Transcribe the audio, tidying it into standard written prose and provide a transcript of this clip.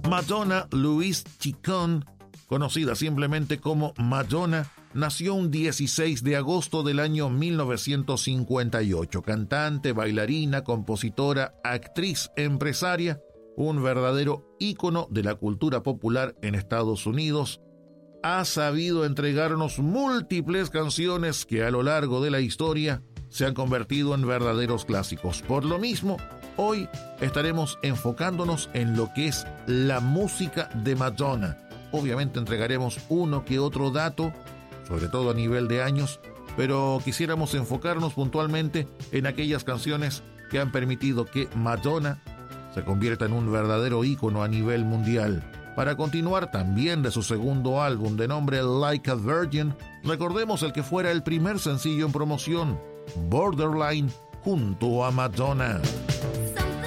Madonna Louise Chicon, conocida simplemente como Madonna, nació un 16 de agosto del año 1958. Cantante, bailarina, compositora, actriz, empresaria, un verdadero ícono de la cultura popular en Estados Unidos. Ha sabido entregarnos múltiples canciones que a lo largo de la historia se han convertido en verdaderos clásicos. Por lo mismo, hoy estaremos enfocándonos en lo que es la música de Madonna. Obviamente entregaremos uno que otro dato, sobre todo a nivel de años, pero quisiéramos enfocarnos puntualmente en aquellas canciones que han permitido que Madonna se convierta en un verdadero ícono a nivel mundial. Para continuar también de su segundo álbum de nombre Like a Virgin, recordemos el que fuera el primer sencillo en promoción, Borderline, junto a Madonna.